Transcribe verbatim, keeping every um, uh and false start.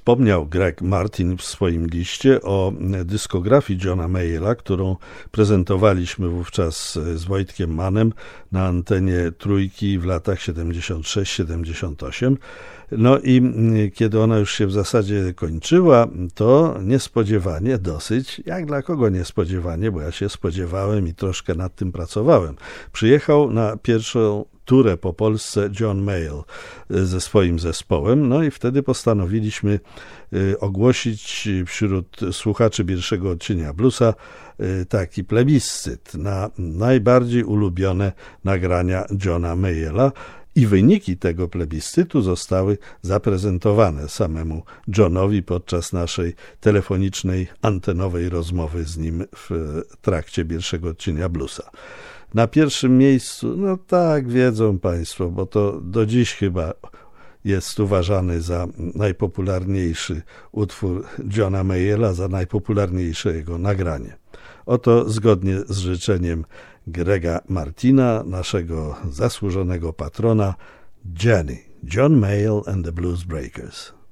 wspomniał Greg Martin w swoim liście o dyskografii Johna Mayalla, którą prezentowaliśmy wówczas z Wojtkiem Mannem na antenie Trójki w latach siedemdziesiąt sześć siedemdziesiąt osiem. No i kiedy ona już się w zasadzie kończyła, to niespodziewanie dosyć, jak dla kogo niespodziewanie, bo ja się spodziewałem i troszkę nad tym pracowałem. Przyjechał na pierwszą turę po Polsce John Mayall ze swoim zespołem, no i wtedy postanowiliśmy ogłosić wśród słuchaczy pierwszego odcienia bluesa taki plebiscyt na najbardziej ulubione nagrania Johna Mayalla. I wyniki tego plebiscytu zostały zaprezentowane samemu Johnowi podczas naszej telefonicznej, antenowej rozmowy z nim w trakcie pierwszego odcinka bluesa. Na pierwszym miejscu, no tak, wiedzą Państwo, bo to do dziś chyba jest uważany za najpopularniejszy utwór Johna Mayalla, za najpopularniejsze jego nagranie. Oto zgodnie z życzeniem Grega Martina, naszego zasłużonego patrona, Jenny, John Mayall and the Blues Breakers.